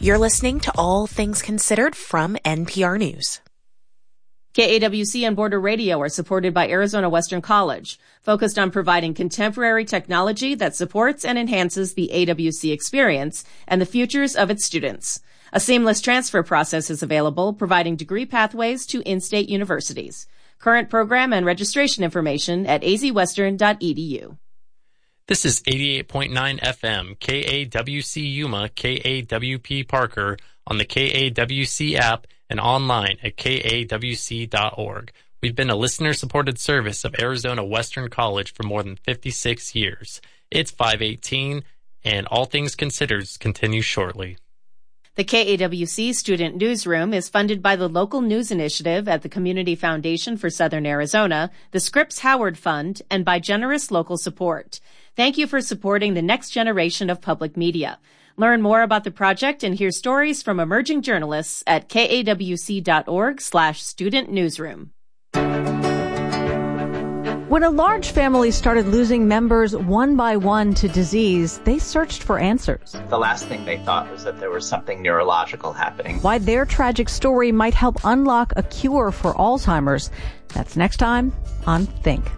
You're listening to All Things Considered from NPR News. KAWC and Border Radio are supported by Arizona Western College, focused on providing contemporary technology that supports and enhances the AWC experience and the futures of its students. A seamless transfer process is available, providing degree pathways to in-state universities. Current program and registration information at azwestern.edu. This is 88.9 FM, KAWC Yuma, KAWP Parker, on the KAWC app and online at kawc.org. We've been a listener-supported service of Arizona Western College for more than 56 years. It's 5:18, and All Things Considered continues shortly. The KAWC Student Newsroom is funded by the Local News Initiative at the Community Foundation for Southern Arizona, the Scripps Howard Fund, and by generous local support. Thank you for supporting the next generation of public media. Learn more about the project and hear stories from emerging journalists at kawc.org/student newsroom. When a large family started losing members one by one to disease, they searched for answers. The last thing they thought was that there was something neurological happening. Why their tragic story might help unlock a cure for Alzheimer's. That's next time on Think.